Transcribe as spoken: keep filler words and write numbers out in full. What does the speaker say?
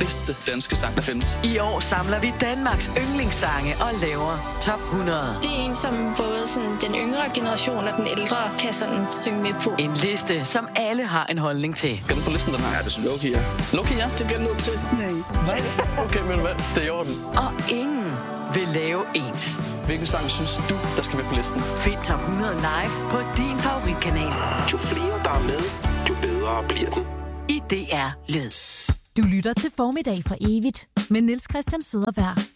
bedste danske sang, der findes. I år samler vi Danmarks yndlingssange og laver top hundrede. Det er en, som både sådan, den yngre generation og den ældre kan sådan synge med på. En liste, som alle har en holdning til. Skal den på listen, den her? Ja, det synes jeg, okay, ja. Lucky, ja. Det bliver nødt til. Nej. Hvad? Okay, men hvad? Det er i orden. Og ingen vil lave ens. Hvilken sang synes du, der skal med på listen? Find top hundrede live på din favoritkanal. Jo flere, der er med, jo bedre bliver den. I D R Lyd. Du lytter til Formiddag for evigt med Niels Christian Cederberg.